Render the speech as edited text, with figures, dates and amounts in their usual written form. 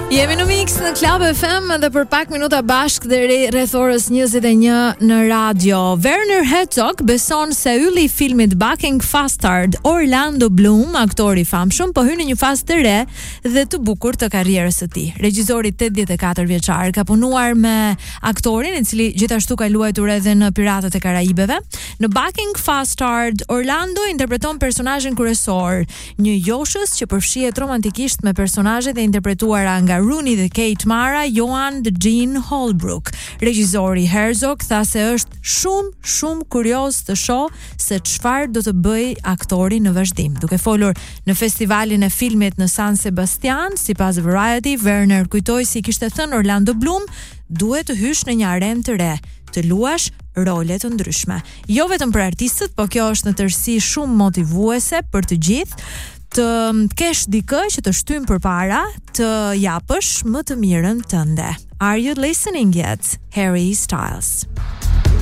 Jemi në Mix në Club FM dhe për pak minuta bashk deri rreth orës 21 në radio. Werner Herzog beson se ylli i filmit Bucking Bastard, Orlando Bloom, aktori famshëm, po hyn në një fazë të re dhe të bukur të karrierës së tij. Regjizori 84 vjeçar ka punuar me aktorin i cili gjithashtu ka luajtur edhe në Piratët e Karajibeve. Në Bucking Bastard, Orlando interpreton personazhin kryesor, një joshës që përfshihet romantikisht me personazhet e interpretuara nga Rooney dhe Kate Mara, Johan dhe Jean Holbrook. Regjizori Herzog tha se është shumë kurioz të shoh se çfarë do të bëj aktori në vazhdim. Duke folur në festivalin e filmit në San Sebastian, sipas Variety, Werner kujtoi si kishte thënë Orlando Bloom, duhet të hysh në një arenë të re, të luash role të ndryshme. Jo vetëm për artistët, po kjo është në tërësi shumë motivuese për të gjithë, të kesh dikë që të shtym përpara, të japësh më të mirën tënde. Are you listening yet? Harry Styles.